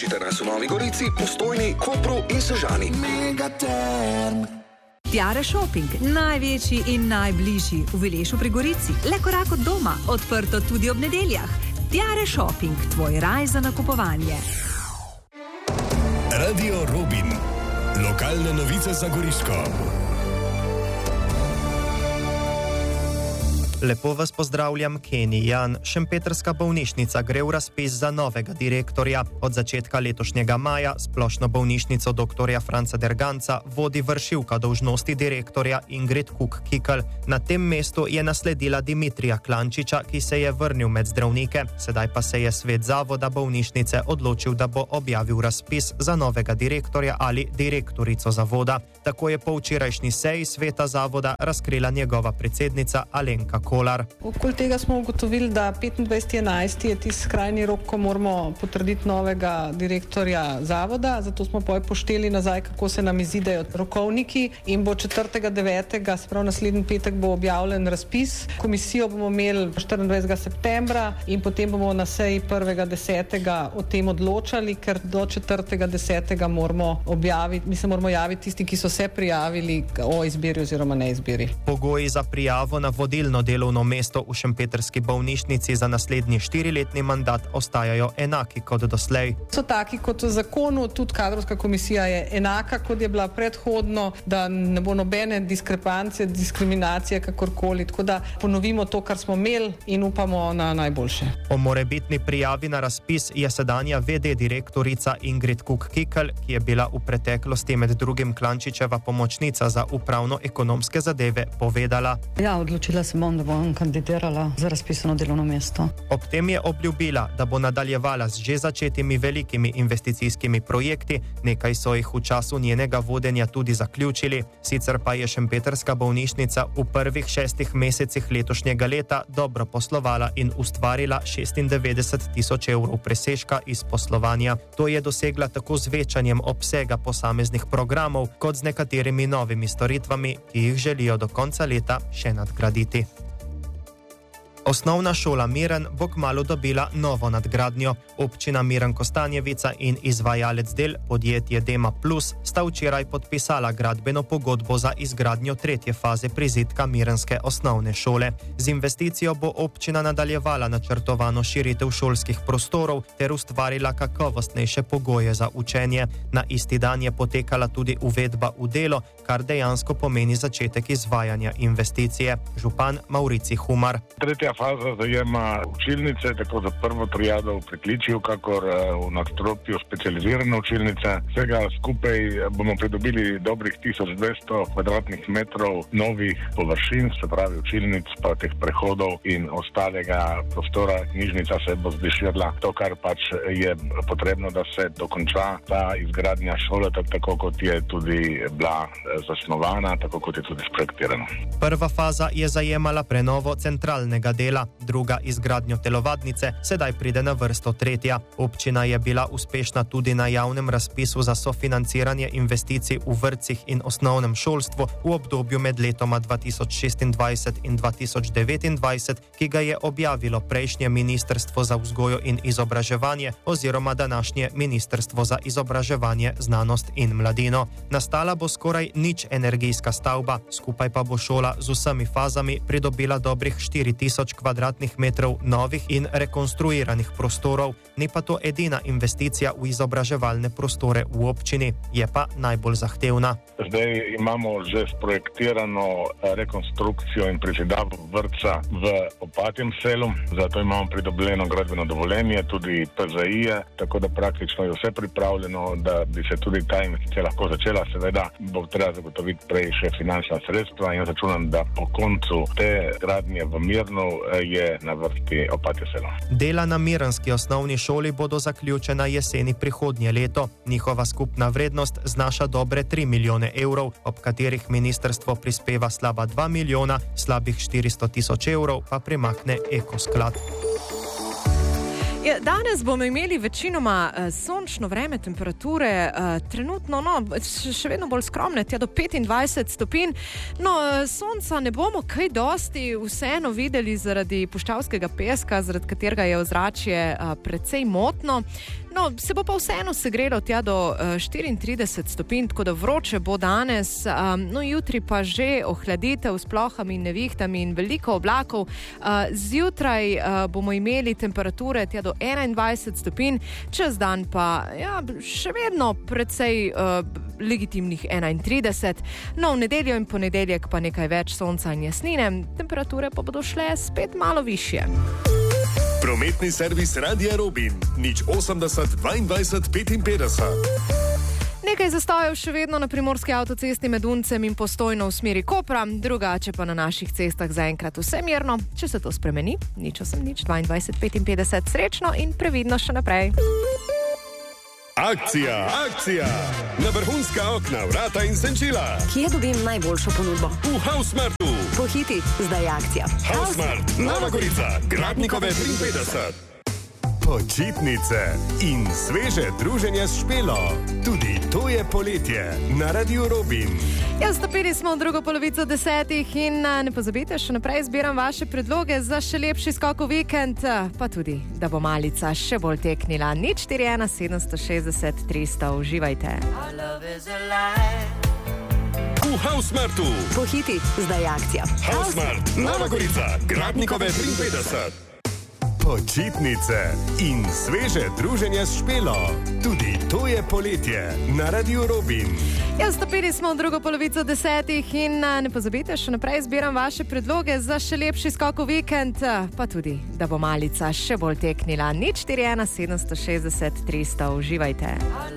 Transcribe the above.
Najdite nas v Novi Gorici, Postojni, Kopru in Sežani. Megaterm. Tiare Shopping, največji in najbližji v Vilešu pri Gorici, le korak od doma, odprto tudi ob nedeljah. Tiare Shopping, tvoj raj za nakupovanje. Radio Robin, lokalne novice za Goriško. Lepo vas pozdravljam, Kenny Jan. Šempetrska bolnišnica gre v razpis za novega direktorja. Od začetka letošnjega maja splošno bolnišnico dr. Franca Derganca vodi vršilka dolžnosti direktorja Ingrid Kuk-Kikl. Na tem mestu je nasledila Dimitrija Klančiča, ki se je vrnil med zdravnike. Sedaj pa se je svet zavoda bolnišnice odločil, da bo objavil razpis za novega direktorja ali direktorico zavoda. Tako je po včerajšnji seji sveta zavoda razkrila njegova predsednica Alenka Kolar. Okoli tega smo ugotovili, da 25.11. je tisti skrajni rok, ko moramo potrditi novega direktorja zavoda, zato smo pošteli nazaj, kako se nam izidejo rokovniki in bo 4.9., sprav naslednji petek, bo objavljen razpis. Komisijo bomo imeli 24. septembra in potem bomo na seji 1.10. o tem odločali, ker do 4.10. moramo objaviti, mi se moramo javiti tisti, ki so se prijavili o izbiri oziroma neizbiri. Pogoji za prijavo na vodilno delovno mesto v šempetrski bolnišnici za naslednji 4-letni mandat ostajajo enaki kot doslej. So taki kot v zakonu, tudi kadrovska komisija je enaka, kot je bila predhodno, da ne bo nobene diskrepance, diskriminacije, kakorkoli. Tako da ponovimo to, kar smo imeli in upamo na najboljše. O morebitni prijavi na razpis je sedanja VD direktorica Ingrid Kuk-Kikl, ki je bila v preteklosti med drugim Klančičeva pomočnica za upravno-ekonomske zadeve, povedala. Ja, odločila se bom, da bom kandidirala za razpisano delovno mesto. Ob tem je obljubila, da bo nadaljevala z že začetimi velikimi investicijskimi projekti, nekaj so jih v času njenega vodenja tudi zaključili. Sicer pa je šempetrska bolnišnica v prvih 6 mesecih letošnjega leta dobro poslovala in ustvarila 96.000 evrov presežka iz poslovanja. To je dosegla tako z večanjem obsega posameznih programov, kot z nekaterimi novimi storitvami, ki jih želijo do konca leta še nadgraditi. Osnovna šola Miren bo kmalu dobila novo nadgradnjo. Občina Miren Kostanjevica in izvajalec del podjetje Dema Plus sta včeraj podpisala gradbeno pogodbo za izgradnjo 3. faze prizidka mirenske osnovne šole. Z investicijo bo občina nadaljevala načrtovano širitev šolskih prostorov ter ustvarila kakovostnejše pogoje za učenje. Na isti dan je potekala tudi uvedba v delo, kar dejansko pomeni začetek izvajanja investicije. Župan Maurici Humar. Faza zajema učilnice, tako za prvo triado v pritličju, kakor v nadstropju specializirane učilnice. Vsega skupaj bomo pridobili dobrih 1200 kvadratnih metrov novih površin, se pravi učilnic, pa teh prehodov in ostalega prostora. Knjižnica se bo zdiširila. To, kar pač je potrebno, da se dokonča ta izgradnja šole, tako kot je tudi bila zasnovana, tako kot je tudi sprojektirana. Prva faza je zajemala prenovo centralnega dela, druga izgradnjo telovadnice, sedaj pride na vrsto 3. Občina je bila uspešna tudi na javnem razpisu za sofinanciranje investicij v vrtcih in osnovnem šolstvu v obdobju med letoma 2026 in 2029, ki ga je objavilo prejšnje Ministrstvo za vzgojo in izobraževanje oziroma današnje Ministrstvo za izobraževanje, znanost in mladino. Nastala bo skoraj nič energijska stavba, skupaj pa bo šola z vsemi fazami pridobila dobrih 4000 kvadratnih metrov novih in rekonstruiranih prostorov. Ni pa to edina investicija v izobraževalne prostore v občini, je pa najbolj zahtevna. Zdaj imamo že sprojektirano rekonstrukcijo in prezidavo vrtca v Opatjem selu, zato imamo pridobljeno gradbeno dovoljenje, tudi PZI-je, tako da praktično je vse pripravljeno, da bi se tudi ta investicija lahko začela. Seveda bo treba zagotoviti prej še finančna sredstva in računam, da po koncu te gradnje v Mirnu je na vrsti Opatje selo. Dela na mirenski osnovni šoli bodo zaključena jeseni prihodnje leto. Njihova skupna vrednost znaša dobre 3 milijone evrov, ob katerih ministrstvo prispeva slaba 2 milijona, slabih 400 000 evrov pa premakne Ekosklad. Ja, danes bomo imeli večinoma sončno vreme, temperature trenutno še vedno bolj skromne, tja do 25 stopinj. Sonca ne bomo kaj dosti vseeno videli zaradi puščavskega peska, zaradi katerega je ozračje precej motno. Se bo pa vseeno segrelo tja do 34 stopinj, tako da vroče bo danes. Jutri pa že ohladitev s plohami in nevihtami in veliko oblakov. Zjutraj bomo imeli temperature tja do 21 stopinj, čez dan pa še vedno precej legitimnih 31. V nedeljo in ponedeljek pa nekaj več sonca in jasnine, temperature pa bodo šle spet malo višje. Prometni servis Radia Robin, 080 22 55. Nekaj zastojev še vedno na primorski avtocesti med Uncem in Postojno v smeri Kopra, drugače pa na naših cestah zaenkrat vse mirno. Če se to spremeni, 080 22 55. Srečno in previdno še naprej. Akcija, akcija! Na vrhunska okna, vrata in senčila. Kje dobim najboljšo ponudbo? V Hausmartu. Pohiti, zdaj je akcija. Hausmart, Nova Gorica, Gradnikove 53. Počitnice in sveže druženje s Špelo. Tudi to je poletje na Radiu Robin. Stopili smo v drugo polovico 10 in ne pozabite, še naprej zbiram vaše predloge za še lepši skok v vikend, pa tudi, da bo malica še bolj teknila. 041 760 300, uživajte. V Hausmartu. Pohiti, zdaj je akcija. Hausmart, Nova Gorica, Gradnikove 53. Počitnice in sveže druženje s Špelo. Tudi to je poletje na Radiu Robin. Stopili smo v drugo polovico 10 in ne pozabite, še naprej zbiram vaše predloge za še lepši skok v vikend, pa tudi, da bo malica še bolj teknila. 041 760 300, uživajte.